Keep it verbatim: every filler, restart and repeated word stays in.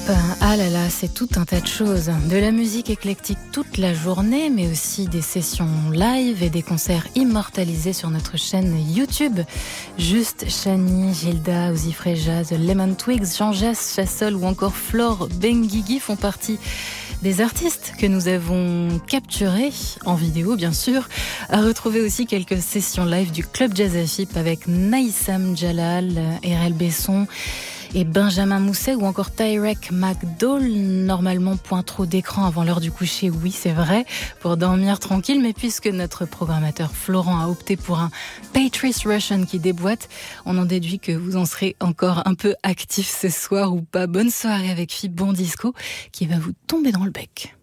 Ah là là, c'est tout un tas de choses. De la musique éclectique toute la journée, mais aussi des sessions live et des concerts immortalisés sur notre chaîne YouTube. Juste Chani, Gilda, Uzi Freja, The Lemon Twigs, Jean Jass, Chassol ou encore Flore Benguigui font partie des artistes que nous avons capturés en vidéo, bien sûr. À retrouver aussi quelques sessions live du Club Jazz Afip avec Naïsam Jalal, R L Besson et Benjamin Mousset ou encore Tyrek McDowell. Normalement, point trop d'écran avant l'heure du coucher, oui, c'est vrai, pour dormir tranquille. Mais puisque notre programmateur Florent a opté pour un Patrice Russian qui déboîte, on en déduit que vous en serez encore un peu actif ce soir ou pas. Bonne soirée avec Fib Bon Disco qui va vous tomber dans le bec.